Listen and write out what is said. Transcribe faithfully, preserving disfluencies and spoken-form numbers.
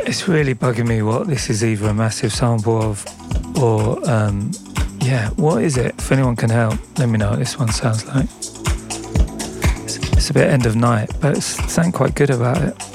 It's really bugging me what this is either a massive sample of or, um, yeah, what is it? If anyone can help, let me know what this one sounds like. It's, it's a bit end of night, but it's something quite good about it.